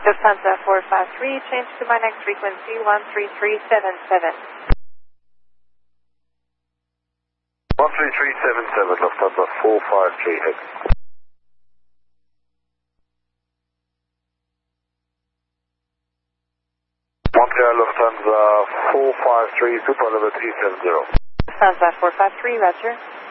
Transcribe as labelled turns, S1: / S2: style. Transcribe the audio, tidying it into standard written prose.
S1: Lufthansa 453, change to my next frequency 13377.
S2: 13377, Lufthansa 453, head. Montreal, Lufthansa 453, Super Level 370.
S1: Lufthansa 453, roger.